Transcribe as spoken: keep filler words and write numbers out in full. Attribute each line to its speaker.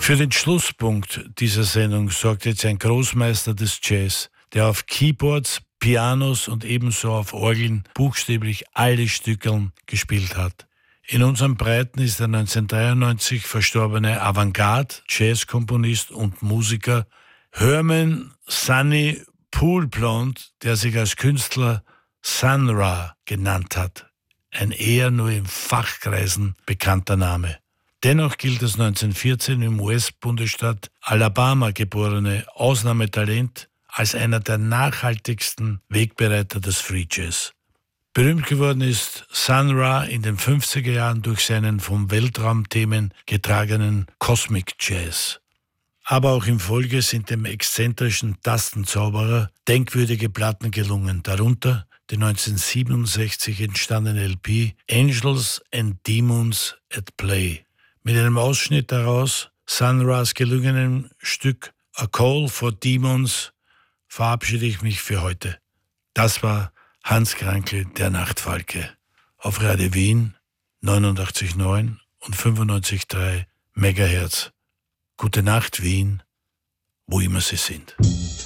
Speaker 1: Für den Schlusspunkt dieser Sendung sorgt jetzt ein Großmeister des Jazz, der auf Keyboards, Pianos und ebenso auf Orgeln buchstäblich alle Stückeln gespielt hat. In unseren Breiten ist der neunzehnhundertdreiundneunzig verstorbene Avantgarde-Jazz-Komponist und Musiker Herman Sonny Poulblond, der sich als Künstler Sun Ra genannt hat. Ein eher nur in Fachkreisen bekannter Name. Dennoch gilt das neunzehnhundertvierzehn im U S-Bundesstaat Alabama geborene Ausnahmetalent als einer der nachhaltigsten Wegbereiter des Free Jazz. Berühmt geworden ist Sun Ra in den fünfziger Jahren durch seinen vom Weltraumthemen getragenen Cosmic Jazz. Aber auch in Folge sind dem exzentrischen Tastenzauberer denkwürdige Platten gelungen, darunter die neunzehnhundertsiebenundsechzig entstandene L P Angels and Demons at Play. Mit einem Ausschnitt daraus, Sun Ras gelungenem Stück A Call for Demons, verabschiede ich mich für heute. Das war Hans Krankl, der Nachtfalke, auf Radio Wien neunundachtzig Komma neun und fünfundneunzig Komma drei Megahertz. Gute Nacht, Wien, wo immer Sie sind.